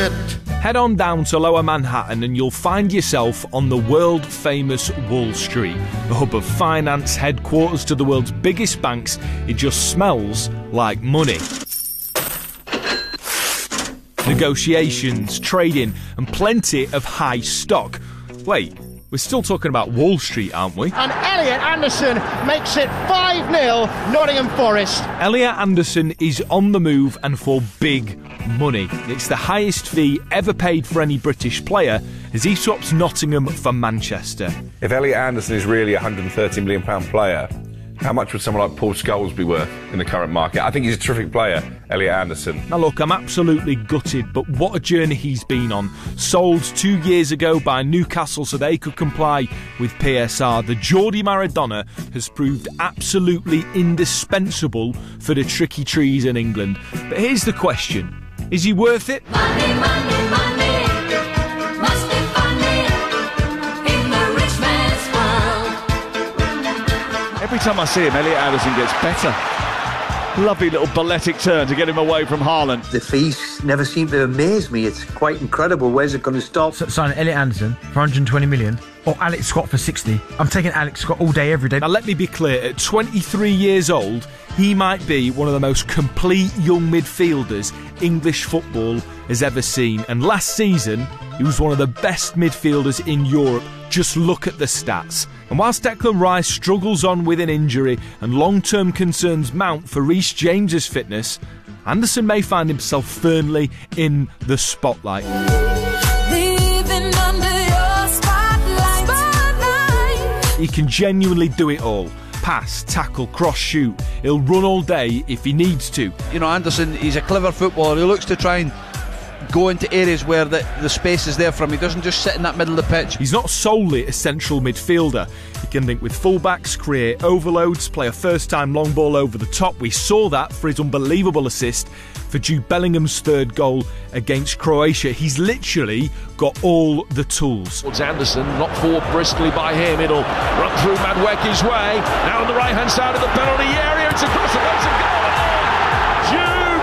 it. Head on down to Lower Manhattan and you'll find yourself on the world-famous Wall Street, the hub of finance, headquarters to the world's biggest banks. It just smells like money. Negotiations, trading, and plenty of high stock. Wait, we're still talking about Wall Street, aren't we? And Elliot Anderson makes it 5-0 Nottingham Forest. Elliot Anderson is on the move and for big money. It's the highest fee ever paid for any British player as he swaps Nottingham for Manchester. If Elliot Anderson is really a £130 million player, how much would someone like Paul Scholes be worth in the current market? I think he's a terrific player, Elliot Anderson. Now look, I'm absolutely gutted, but what a journey he's been on. Sold 2 years ago by Newcastle so they could comply with PSR. The Geordie Maradona has proved absolutely indispensable for the tricky trees in England. But here's the question. Is he worth it? Money, money, money. Must be funny in the rich man's world. Every time I see him, Elliot Anderson gets better. Lovely little balletic turn to get him away from Haaland. The fees never seem to amaze me. It's quite incredible. Where's it going to stop? Sign Elliot Anderson for 120 million or Alex Scott for 60. I'm taking Alex Scott all day, every day. Now let me be clear, at 23 years old, he might be one of the most complete young midfielders English football has ever seen. And last season, he was one of the best midfielders in Europe. Just look at the stats. And whilst Declan Rice struggles on with an injury and long-term concerns mount for Reece James's fitness, Anderson may find himself firmly in the spotlight. Living under your spotlight. He can genuinely do it all. Pass, tackle, cross, shoot. He'll run all day if he needs to. You know, Anderson, he's a clever footballer. He looks to try and go into areas where the space is there for him. He doesn't just sit in that middle of the pitch. He's not solely a central midfielder. He can link with fullbacks, create overloads, play a first-time long ball over the top. We saw that for his unbelievable assist for Jude Bellingham's third goal against Croatia. He's literally got all the tools. Anderson, not forward briskly by him. It'll run through Madueke's way. Now on the right-hand side of the penalty area. It's across the face of goal. Jude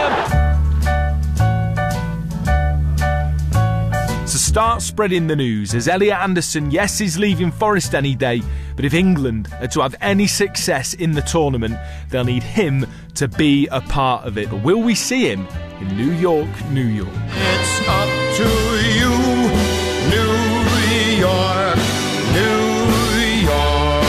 Bellingham. So start spreading the news as Elliot Anderson, yes, is leaving Forest any day, but if England are to have any success in the tournament, they'll need him to be a part of it. But will we see him in New York, New York? It's up to you, New York, New York.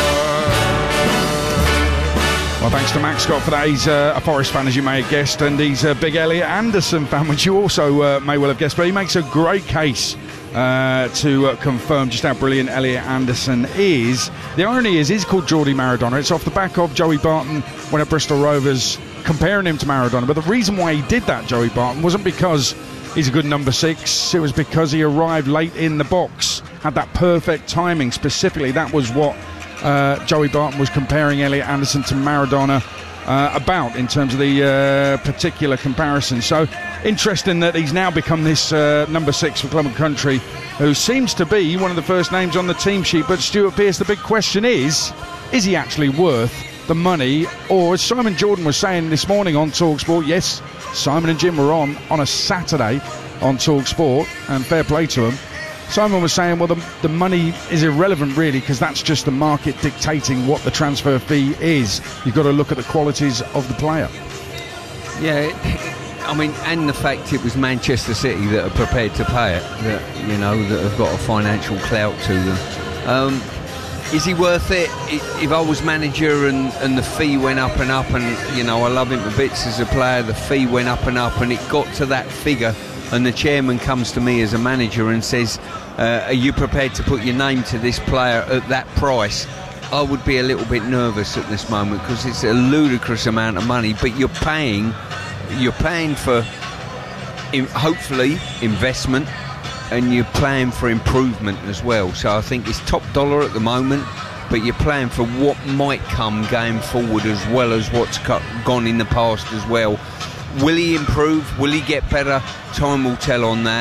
Well, thanks to Max Scott for that. He's a Forest fan, as you may have guessed, and he's a big Elliot Anderson fan, which you also may well have guessed. But he makes a great case to confirm just how brilliant Elliot Anderson is. The irony is, he's called Geordie Maradona. It's off the back of Joey Barton when at Bristol Rovers, comparing him to Maradona. But the reason why he did that, Joey Barton, wasn't because he's a good number 6. It was because he arrived late in the box, had that perfect timing. Specifically, that was what Joey Barton was comparing Elliot Anderson to Maradona about in terms of the particular comparison. So interesting that he's now become this number 6 for Club and Country, who seems to be one of the first names on the team sheet. But Stuart Pearce, the big question is he actually worth the money? Or as Simon Jordan was saying this morning on TalkSport, yes, Simon and Jim were on a Saturday on TalkSport, and fair play to them. Simon was saying, well, the money is irrelevant, really, because that's just the market dictating what the transfer fee is. You've got to look at the qualities of the player. Yeah, I mean, and the fact it was Manchester City that are prepared to pay it, that, you know, that have got a financial clout to them. Is he worth it? If I was manager and the fee went up and up, and, you know, I love him to bits as a player, the fee went up and up, and it got to that figure, and the chairman comes to me as a manager and says, are you prepared to put your name to this player at that price? I would be a little bit nervous at this moment, because it's a ludicrous amount of money, but you're paying for hopefully investment, and you're playing for improvement as well. So I think it's top dollar at the moment, but you're playing for what might come going forward, as well as what's gone in the past as well. Will he improve? Will he get better? Time will tell on that.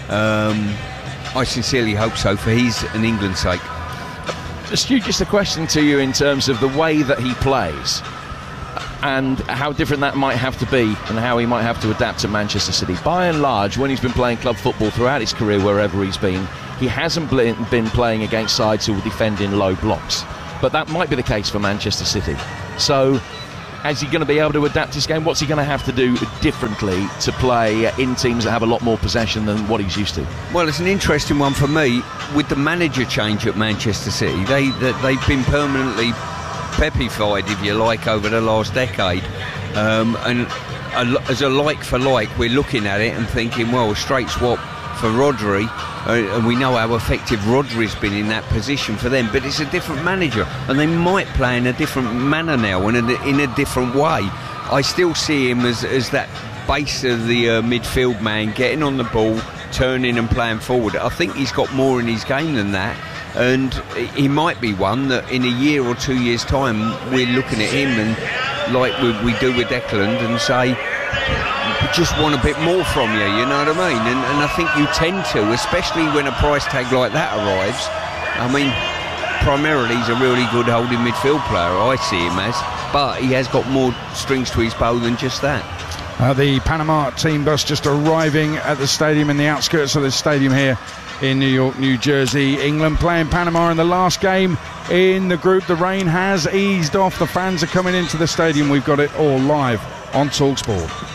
I sincerely hope so, for his and England's sake. Stu, just a question to you in terms of the way that he plays. and how different that might have to be and how he might have to adapt to Manchester City. By and large, when he's been playing club football throughout his career, wherever he's been, he hasn't been playing against sides who will defend in low blocks. But that might be the case for Manchester City. So, is he going to be able to adapt his game? What's he going to have to do differently to play in teams that have a lot more possession than what he's used to? Well, it's an interesting one for me. With the manager change at Manchester City, they've been permanently pepified, if you like, over the last decade. And as a like for like, we're looking at it and thinking, well, a straight swap for Rodri, and we know how effective Rodri's been in that position for them, but it's a different manager, and they might play in a different manner now and in a different way. I still see him as that base of the midfield man, getting on the ball, turning and playing forward. I think he's got more in his game than that, and he might be one that in a year or 2 years' time we're looking at him and like we do with Declan and say, just want a bit more from you, you know what I mean? And I think you tend to, especially when a price tag like that arrives. I mean, primarily he's a really good holding midfield player, I see him as, but he has got more strings to his bow than just that. The Panama team bus just arriving at the stadium in the outskirts of the stadium here in New York, New Jersey. England playing Panama in the last game in the group. The rain has eased off. The fans are coming into the stadium. We've got it all live on TalkSport.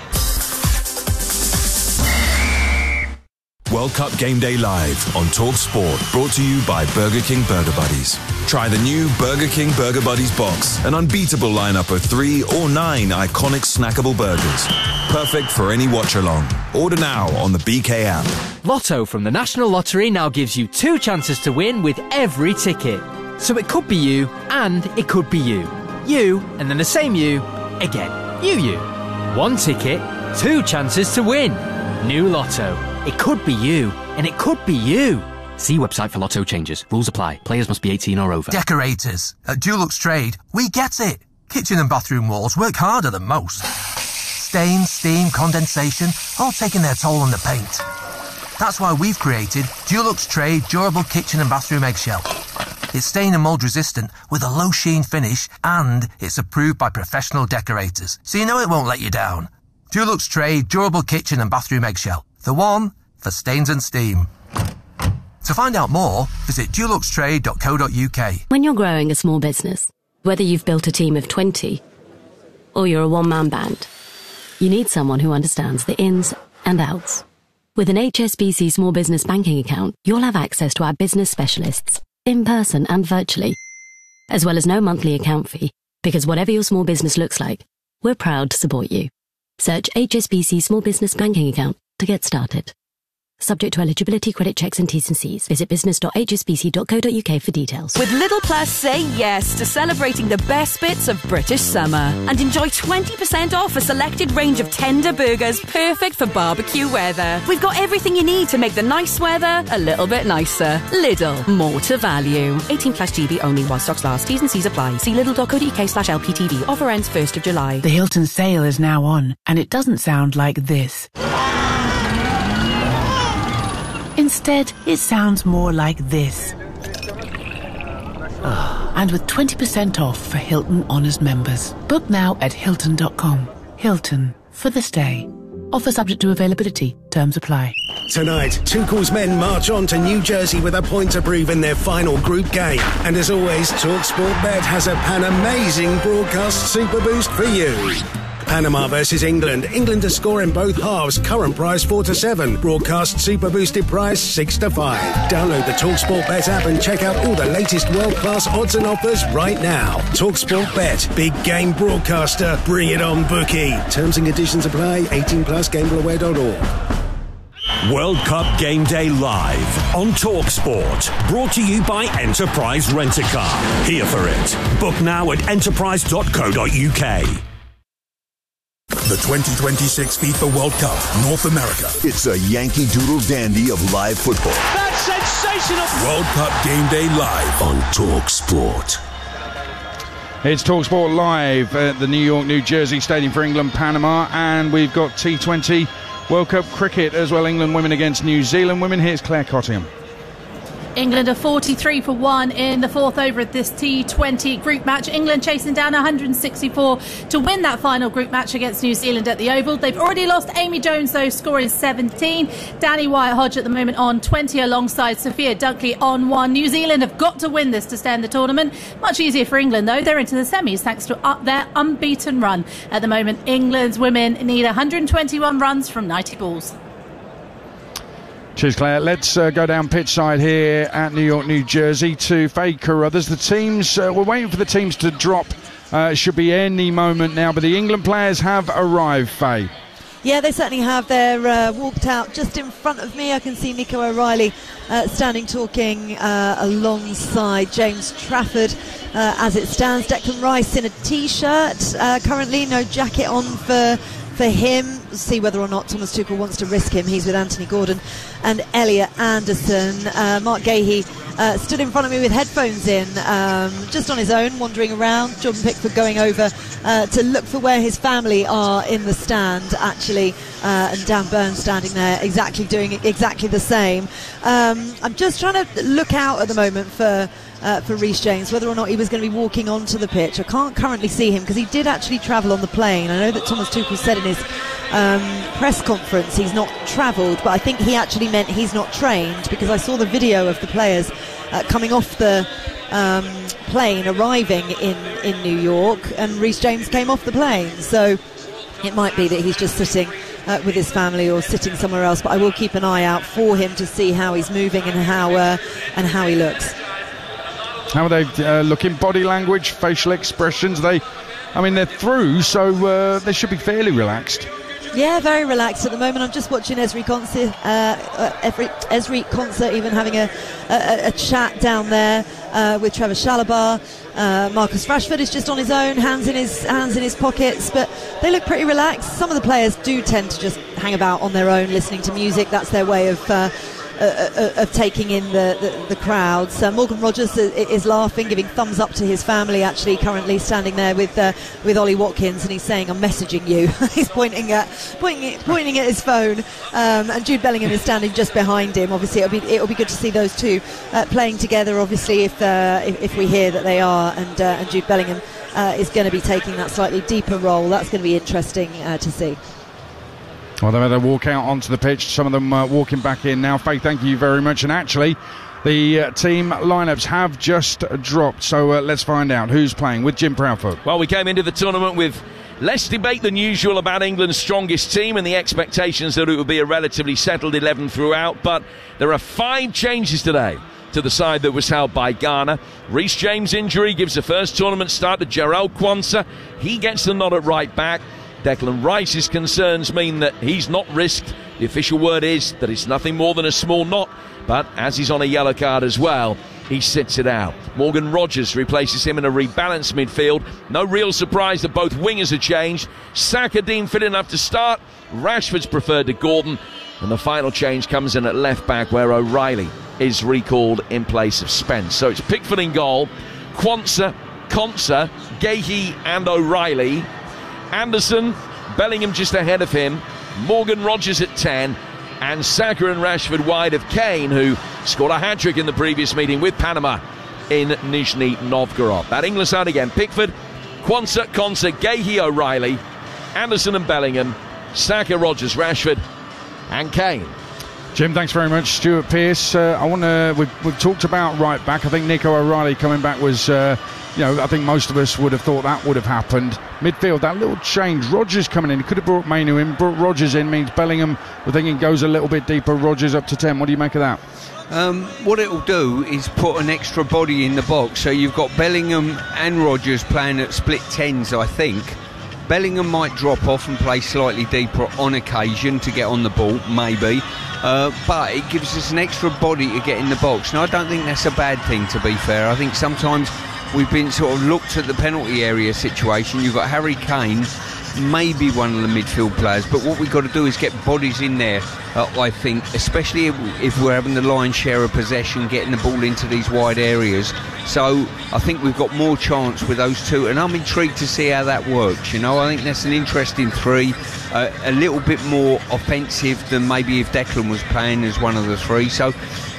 World Cup Game Day Live on TalkSport, brought to you by Burger King Burger Buddies. Try the new Burger King Burger Buddies box, an unbeatable lineup of 3 or 9 iconic snackable burgers. Perfect for any watch-along. Order now on the BK app. Lotto from the National Lottery now gives you 2 chances to win with every ticket. So it could be you, and it could be you. You, and then the same you, again. You. 1 ticket, 2 chances to win. New Lotto. It could be you, and it could be you. See website for Lotto changes. Rules apply. Players must be 18 or over. Decorators. At Dulux Trade, we get it. Kitchen and bathroom walls work harder than most. Stain, steam, condensation, all taking their toll on the paint. That's why we've created Dulux Trade Durable Kitchen and Bathroom Eggshell. It's stain and mould resistant with a low sheen finish, and it's approved by professional decorators, so you know it won't let you down. Dulux Trade Durable Kitchen and Bathroom Eggshell. The one for stains and steam. To find out more, visit duluxtrade.co.uk. When you're growing a small business, whether you've built a team of 20 or you're a one-man band, you need someone who understands the ins and outs. With an HSBC Small Business Banking account, you'll have access to our business specialists, in person and virtually, as well as no monthly account fee, because whatever your small business looks like, we're proud to support you. Search HSBC Small Business Banking account to get started. Subject to eligibility, credit checks and T's and C's. Visit business.hsbc.co.uk for details. With Lidl Plus, say yes to celebrating the best bits of British summer and enjoy 20% off a selected range of tender burgers perfect for barbecue weather. We've got everything you need to make the nice weather a little bit nicer. Lidl, more to value. 18 plus GB only while stocks last. T's and C's apply. See lidl.co.uk/LPTV. Offer ends 1st of July. The Hilton sale is now on, and it doesn't sound like this. Instead, it sounds more like this. And with 20% off for Hilton Honors members. Book now at Hilton.com. Hilton, for the stay. Offer subject to availability. Terms apply. Tonight, Tuchel's men march on to New Jersey with a point to prove in their final group game. And as always, TalkSport Bet has a pan-amazing broadcast super boost for you. Panama versus England. England to score in both halves. Current price 4-7. Broadcast super boosted price 6-5. Download the TalkSport Bet app and check out all the latest world-class odds and offers right now. TalkSport Bet. Big game broadcaster. Bring it on, bookie. Terms and conditions apply. 18 plus. GambleAware.org. World Cup Game Day Live on TalkSport. Brought to you by Enterprise Rent-A-Car. Here for it. Book now at enterprise.co.uk. The 2026 FIFA World Cup, North America. It's a Yankee Doodle dandy of live football. That's sensational! World Cup Game Day Live on TalkSport. It's TalkSport Live at the New York, New Jersey Stadium for England, Panama, and we've got T20 World Cup cricket as well. England women against New Zealand women. Here's Claire Cottingham. England are 43-1 in the fourth over of this T20 group match. England chasing down 164 to win that final group match against New Zealand at the Oval. They've already lost. Amy Jones, though, scoring 17. Danny Wyatt-Hodge at the moment on 20 alongside Sophia Dunkley on 1. New Zealand have got to win this to stay in the tournament. Much easier for England, though. They're into the semis thanks to their unbeaten run. At the moment, England's women need 121 runs from 90 balls. Cheers, Claire. Let's go down pitch side here at New York, New Jersey to Faye Carruthers. The teams, we're waiting for the teams to drop. Should be any moment now, but the England players have arrived, Faye. Yeah, they certainly have. They're walked out just in front of me. I can see Nico O'Reilly standing talking alongside James Trafford as it stands. Declan Rice in a T-shirt currently, no jacket on for him. We'll see whether or not Thomas Tuchel wants to risk him. He's with Anthony Gordon and Elliot Anderson. Mark Gahey stood in front of me with headphones in, just on his own, wandering around. Jordan Pickford going over to look for where his family are in the stand, actually, and Dan Burns standing there doing exactly the same. I'm just trying to look out at the moment for Reece James, whether or not he was going to be walking onto the pitch. I can't currently see him because he did actually travel on the plane. I know that Thomas Tuchel said in his press conference he's not travelled, but I think he actually meant he's not trained, because I saw the video of the players coming off the plane arriving in New York, and Reece James came off the plane, so it might be that he's just sitting with his family or sitting somewhere else, but I will keep an eye out for him to see how he's moving and how he looks. How are they looking? Body language, facial expressions, they're through, so they should be fairly relaxed. Yeah, very relaxed at the moment. I'm just watching Esri Konsa even having a chat down there with Trevor Chalobah. Marcus Rashford is just on his own, hands in his pockets, but they look pretty relaxed. Some of the players do tend to just hang about on their own, listening to music. That's their way of taking in the crowds. Morgan Rogers is laughing, giving thumbs up to his family, actually currently standing there with Ollie Watkins, and he's saying, "I'm messaging you." He's pointing at his phone, and Jude Bellingham is standing just behind him. Obviously it'll be good to see those two playing together, obviously, if we hear that they are, and Jude Bellingham is going to be taking that slightly deeper role. That's going to be interesting to see. Well, they've had to walk out onto the pitch, some of them walking back in now. Faye, thank you very much. And actually, the team lineups have just dropped, so let's find out who's playing with Jim Proudfoot. Well, we came into the tournament with less debate than usual about England's strongest team and the expectations that it would be a relatively settled 11 throughout, but there are 5 changes today to the side that was held by Ghana. Reece James' injury gives the first tournament start to Jarell Quansah. He gets the nod at right back. Declan Rice's concerns mean that he's not risked. The official word is that it's nothing more than a small knot, but as he's on a yellow card as well, he sits it out. Morgan Rogers replaces him in a rebalanced midfield. No real surprise that both wingers are changed. Saka deemed fit enough to start. Rashford's preferred to Gordon. And the final change comes in at left back, where O'Reilly is recalled in place of Spence. So it's Pickford in goal, Quansah, Konsa, Gahey and O'Reilly. Anderson, Bellingham just ahead of him, Morgan Rogers at 10, and Saka and Rashford wide of Kane, who scored a hat-trick in the previous meeting with Panama in Nizhny Novgorod. That England side again: Pickford, Quansah, Konsa, Gahey, O'Reilly, Anderson and Bellingham, Saka, Rogers, Rashford and Kane. Jim, thanks very much. Stuart Pearce, we've talked about right back. I think Nico O'Reilly coming back was I think most of us would have thought that would have happened. Midfield, that little change. Rogers coming in. He could have brought Mainu in. Brought Rogers in means Bellingham, we're thinking, goes a little bit deeper. Rogers up to 10. What do you make of that? What it will do is put an extra body in the box. So you've got Bellingham and Rogers playing at split 10s, I think. Bellingham might drop off and play slightly deeper on occasion to get on the ball, maybe. But it gives us an extra body to get in the box. Now, I don't think that's a bad thing, to be fair. I think sometimes we've been sort of looked at the penalty area situation. You've got Harry Kane, maybe one of the midfield players, but what we've got to do is get bodies in there, I think, especially if we're having the lion's share of possession, getting the ball into these wide areas. So I think we've got more chance with those two, and I'm intrigued to see how that works. I think that's an interesting 3. a little bit more offensive than maybe if Declan was playing as one of the three. So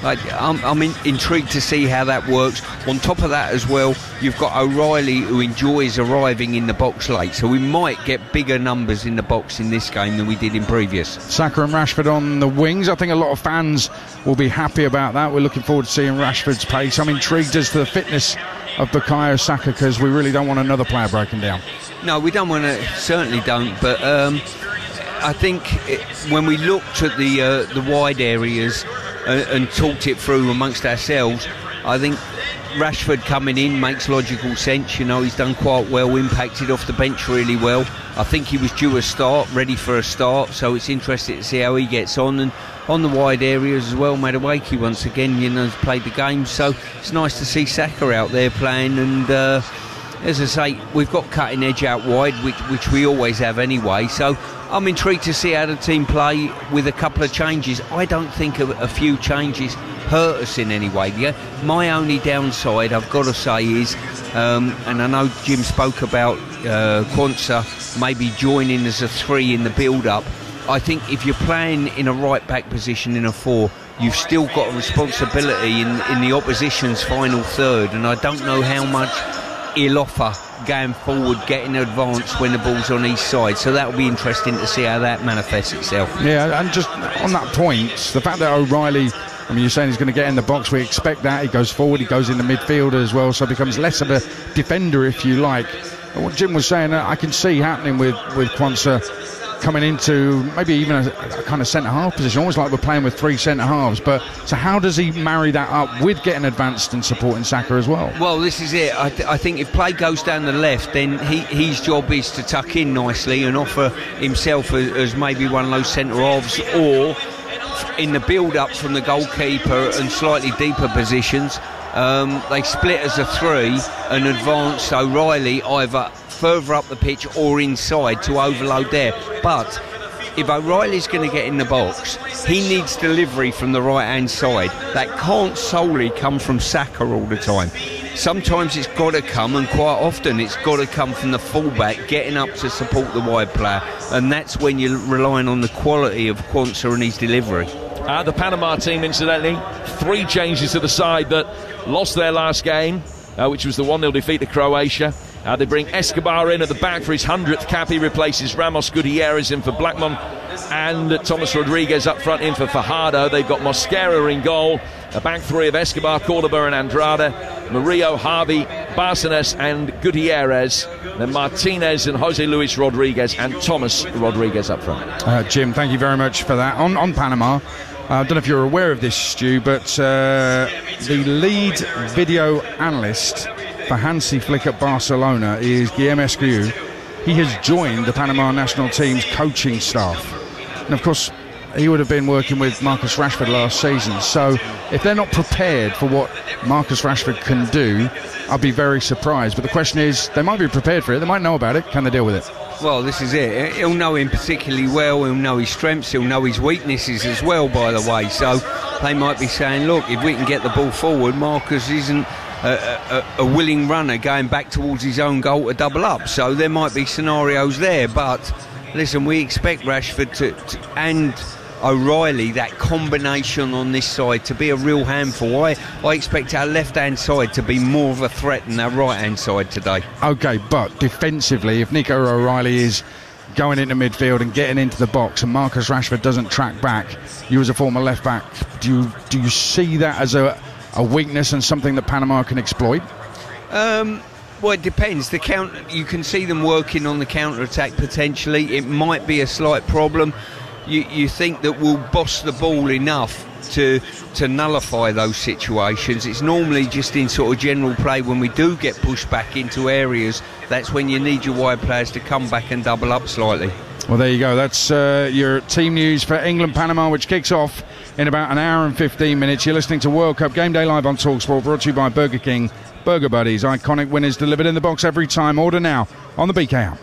I'm intrigued to see how that works. On top of that as well, you've got O'Reilly, who enjoys arriving in the box late, so we might get bigger numbers in the box in this game than we did in previous. Saka and Rashford on the wings. I think a lot of fans will be happy about that. We're looking forward to seeing Rashford's pace. I'm intrigued as to the fitness of Bukayo Saka, because we really don't want another player breaking down. No, we don't want to, certainly don't, but I think when we looked at the wide areas and talked it through amongst ourselves, I think Rashford coming in makes logical sense. You know, he's done quite well, impacted off the bench really well. I think he was due a start, ready for a start, so it's interesting to see how he gets on. And on the wide areas as well, Madueke once again, you know, has played the game, so it's nice to see Saka out there playing. And as I say, we've got cutting edge out wide, which we always have anyway, so I'm intrigued to see how the team play with a couple of changes. I don't think a few changes hurt us in any way. Yeah? My only downside, I've got to say, is, and I know Jim spoke about Quansah maybe joining as a 3 in the build-up. I think if you're playing in a right-back position in a 4, you've still got a responsibility in the opposition's final third, and I don't know how much he'll offer going forward, getting advanced when the ball's on each side. So that'll be interesting to see how that manifests itself. Yeah, and just on that point, the fact that O'Reilly, I mean, you're saying he's going to get in the box, we expect that. He goes forward, he goes in the midfield as well, so becomes less of a defender, if you like. And what Jim was saying, I can see happening with Quansah coming into maybe even a kind of centre-half position, almost like we're playing with 3 centre-halves. But so how does he marry that up with getting advanced and supporting Saka as well? Well, this is it. I think if play goes down the left, then his job is to tuck in nicely and offer himself as maybe one of those centre-halves, or in the build-up from the goalkeeper and slightly deeper positions, they split as a 3 and advance O'Reilly either further up the pitch or inside to overload there. But if O'Reilly's going to get in the box, he needs delivery from the right hand side. That can't solely come from Saka all the time. Sometimes it's got to come, and quite often it's got to come from the fullback getting up to support the wide player, and that's when you're relying on the quality of Quansah and his delivery. The Panama team, incidentally, 3 changes to the side that lost their last game, which was the 1-0 defeat to Croatia. They bring Escobar in at the back for his 100th cap. He replaces Ramos Gutierrez in for Blackmon, and Thomas Rodriguez up front in for Fajardo. They've got Mosquera in goal. A back 3 of Escobar, Cordoba and Andrade, Murillo, Harvey, Barcenas and Gutierrez. Then Martinez and Jose Luis Rodriguez and Thomas Rodriguez up front. Jim, thank you very much for that. On Panama, I don't know if you're aware of this, Stu, but the lead video analyst for Hansi Flick at Barcelona is Guillem Escriu. He has joined the Panama national team's coaching staff. And of course, he would have been working with Marcus Rashford last season. So if they're not prepared for what Marcus Rashford can do, I'll be very surprised. But the question is, they might be prepared for it, they might know about it, can they deal with it? Well, this is it. He'll know him particularly well, he'll know his strengths, he'll know his weaknesses as well, by the way. So they might be saying, look, if we can get the ball forward, Marcus isn't a willing runner going back towards his own goal to double up. So there might be scenarios there. But listen, we expect Rashford to and O'Reilly, that combination on this side, to be a real handful. I expect our left-hand side to be more of a threat than our right-hand side today. OK, but defensively, if Nico O'Reilly is going into midfield and getting into the box and Marcus Rashford doesn't track back, you as a former left-back, do you see that as a weakness and something that Panama can exploit? Well, it depends. You can see them working on the counter-attack potentially. It might be a slight problem. You think that we'll boss the ball enough to nullify those situations. It's normally just in sort of general play when we do get pushed back into areas, that's when you need your wide players to come back and double up slightly. Well, there you go. That's your team news for England-Panama, which kicks off in about an hour and 15 minutes. You're listening to World Cup Game Day Live on TalkSport, brought to you by Burger King. Burger Buddies, iconic winners delivered in the box every time. Order now on the BK app.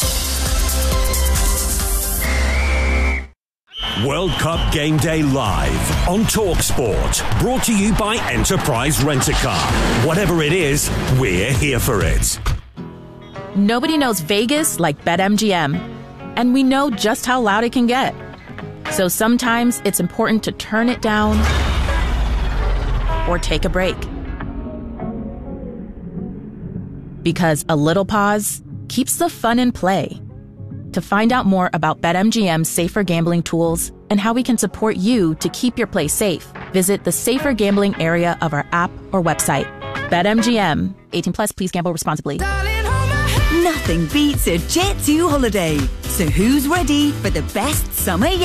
World Cup Game Day Live on TalkSport, brought to you by Enterprise Rent-A-Car. Whatever it is, we're here for it. Nobody knows Vegas like BetMGM. and we know just how loud it can get. So sometimes it's important to turn it down or take a break. Because a little pause keeps the fun in play. To find out more about BetMGM's safer gambling tools and how we can support you to keep your play safe, visit the safer gambling area of our app or website. BetMGM. 18 plus, please gamble responsibly. Nothing beats a Jet2 holiday. So who's ready for the best summer yet?